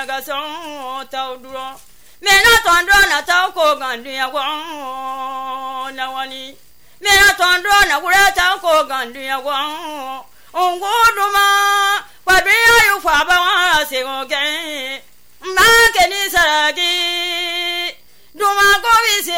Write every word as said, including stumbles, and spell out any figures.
dunya ga so ta duro me na tondo na ta ko ga dunya wa na wani me na tondo na kura ta ko ga dunya wa ongo duma pa bi ayu fa ba wa se go ge